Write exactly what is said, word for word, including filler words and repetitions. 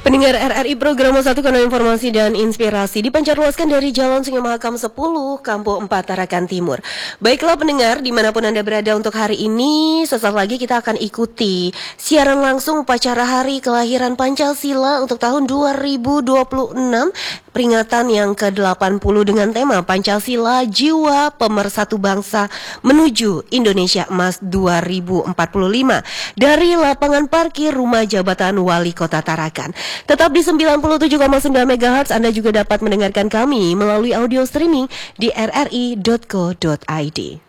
Pendengar R R I Program satu Kanal Informasi dan Inspirasi dipancarluaskan dari Jalan Sungai Mahakam sepuluh, Kampung empat, Tarakan Timur. Baiklah pendengar, dimanapun Anda berada untuk hari ini, sesaat lagi kita akan ikuti siaran langsung upacara Hari Kelahiran Pancasila untuk tahun dua ribu dua puluh enam, peringatan yang ke delapan puluh dengan tema Pancasila Jiwa Pemersatu Bangsa menuju Indonesia Emas dua ribu empat puluh lima dari lapangan parkir Rumah Jabatan Wali Kota Tarakan. Tetap di sembilan puluh tujuh koma sembilan megahertz, Anda juga dapat mendengarkan kami melalui audio streaming di r r i dot co dot i d.